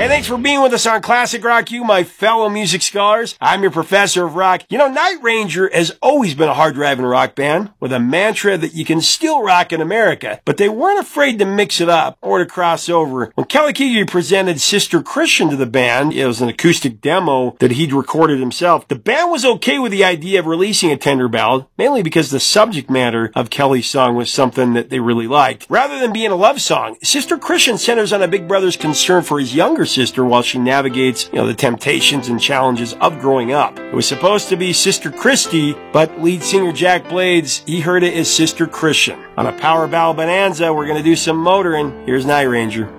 thanks for being with us on Classic Rock U, my fellow music scholars. I'm your professor of rock. You know, Night Ranger has always been a hard-driving rock band with a mantra that you can still rock in America, but they weren't afraid to mix it up or to cross over. When Kelly Keagy presented Sister Christian to the band, it was an acoustic demo that he'd recorded himself. The band was okay with the idea of releasing a tender ballad, mainly because the subject matter of Kelly's song was something that they really liked. Rather than being a love song, Sister Christian centers on a big brother's concern for his younger sister while she navigates, the temptations and challenges of growing up. It was supposed to be Sister Christy, but lead singer Jack Blades, he heard it as Sister Christian. On a Power Ballad Bonanza, we're going to do some motoring. Here's Night Ranger.